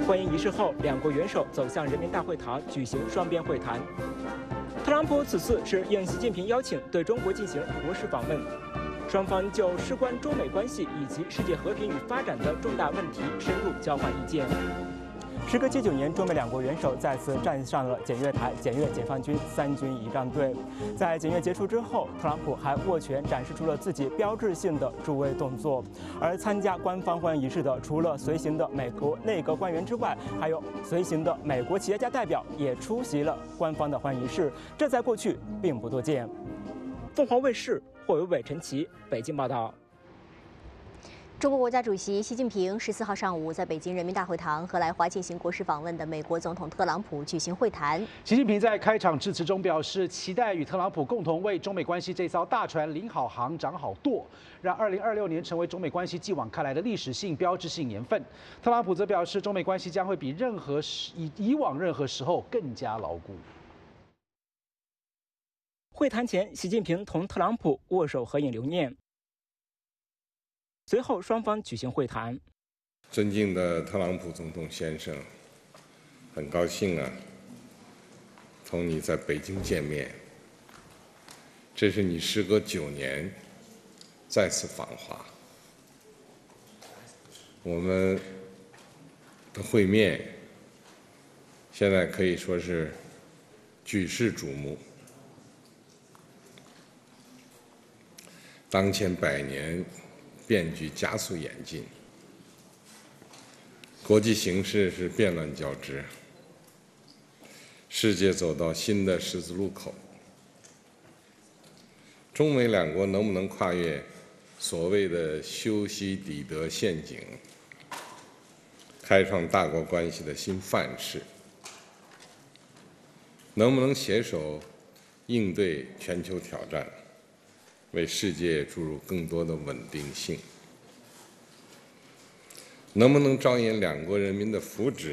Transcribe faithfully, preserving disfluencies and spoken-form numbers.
欢迎仪式后，两国元首走向人民大会堂举行双边会谈。特朗普此次是应习近平邀请对中国进行国事访问，双方就事关中美关系以及世界和平与发展的重大问题深入交换意见。 时隔七九年，中美两国元首再次站上了检阅台，检阅解放军三军仪仗队。在检阅结束之后，特朗普还握拳展示出了自己标志性的助威动作。而参加官方欢迎仪式的，除了随行的美国内阁官员之外，还有随行的美国企业家代表也出席了官方的欢迎仪式，这在过去并不多见。凤凰卫视霍伟伟、陈琦北京报道。 中国国家主席习近平十四号上午在北京人民大会堂和来华进行国事访问的美国总统特朗普举行会谈。 习近平在开场致辞中表示，期待与特朗普共同为中美关系这艘大船领好航、掌好舵，让二零二六年成为中美关系继往开来的历史性、标志性年份。特朗普则表示，中美关系将会比任何时以以往任何时候更加牢固。 会谈前，习近平同特朗普握手合影留念。 随后，双方举行会谈。 尊敬的特朗普总统先生，很高兴啊，同你在北京见面。这是你时隔九年再次访华，我们的会面现在可以说是举世瞩目。当前百年 变局加速演进，国际形势是变乱交织，世界走到新的十字路口。中美两国能不能跨越所谓的修昔底德陷阱，开创大国关系的新范式？能不能携手应对全球挑战？ 为世界注入更多的稳定性，能不能着眼两国人民的福祉？